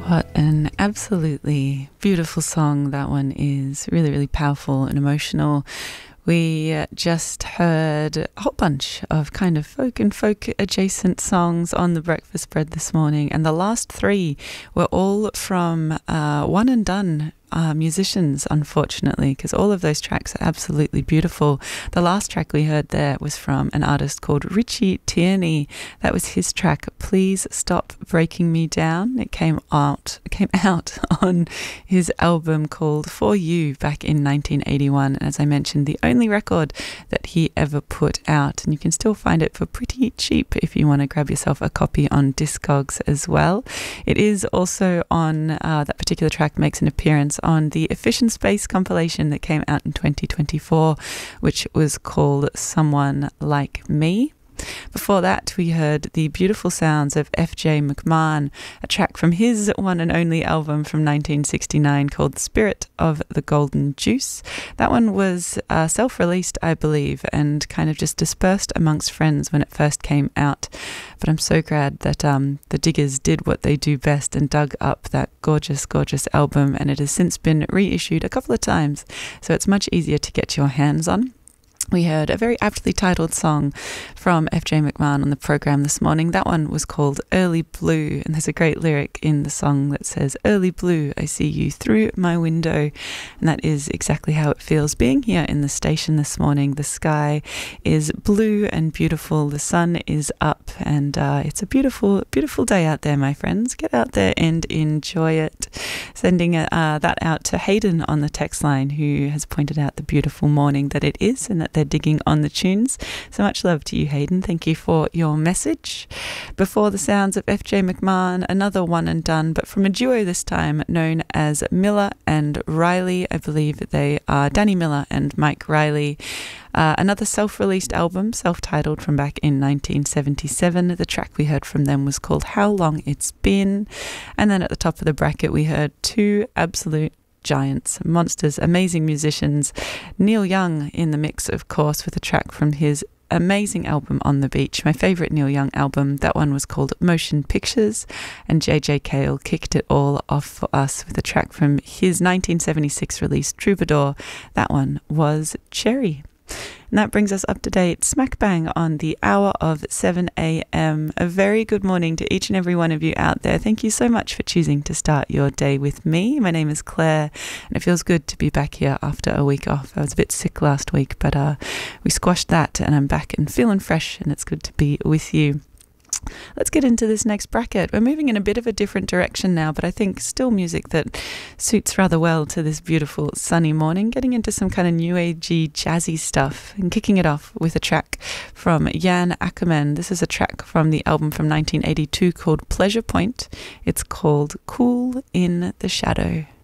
What an absolutely beautiful song that one is. Really, really powerful and emotional. We just heard a whole bunch of kind of folk and folk adjacent songs on the breakfast spread this morning, and the last three were all from one and done musicians, unfortunately, because all of those tracks are absolutely beautiful. The last track we heard there was from an artist called Richie Tierney. That was his track, Please Stop Breaking Me Down. It came out on his album called For You back in 1981. As I mentioned, the only record that he ever put out, and you can still find it for pretty cheap if you want to grab yourself a copy on Discogs as well. It is also on, that particular track makes an appearance on the Efficient Space compilation that came out in 2024, which was called Someone Like Me. Before that, we heard the beautiful sounds of F.J. McMahon, a track from his one and only album from 1969 called Spirit of the Golden Juice. That one was self-released, I believe, and kind of just dispersed amongst friends when it first came out. But I'm so glad that the Diggers did what they do best and dug up that gorgeous, gorgeous album, and it has since been reissued a couple of times, so it's much easier to get your hands on. We heard a very aptly titled song from F.J. McMahon on the program this morning. That one was called Early Blue, and there's a great lyric in the song that says, "Early blue, I see you through my window." And that is exactly how it feels being here in the station this morning. The sky is blue and beautiful. The sun is up, and it's a beautiful, beautiful day out there, my friends. Get out there and enjoy it. Sending that out to Hayden on the text line, who has pointed out the beautiful morning that it is, and that they're digging on the tunes. So much love to you, Hayden. Thank you for your message. Before the sounds of F.J. McMahon, another one and done, but from a duo this time, known as Miller and Riley. I believe they are Danny Miller and Mike Riley. Another self-released album, self-titled, from back in 1977. The track we heard from them was called How Long It's Been. And then at the top of the bracket, we heard two absolute giants, monsters, amazing musicians. Neil Young in the mix, of course, with a track from his amazing album On the Beach, my favourite Neil Young album. That one was called Motion Pictures, and JJ Cale kicked it all off for us with a track from his 1976 release Troubadour. That one was Cherry. And that brings us up to date, smack bang on the hour of 7 a.m. A very good morning to each and every one of you out there. Thank you so much for choosing to start your day with me. My name is Claire, and it feels good to be back here after a week off. I was a bit sick last week, but we squashed that, and I'm back and feeling fresh, and it's good to be with you. Let's get into this next bracket. We're moving in a bit of a different direction now, but I think still music that suits rather well to this beautiful sunny morning. Getting into some kind of new agey jazzy stuff and kicking it off with a track from Jan Akkerman. This is a track from the album from 1982 called Pleasure Point. It's called Cool in the Shadow.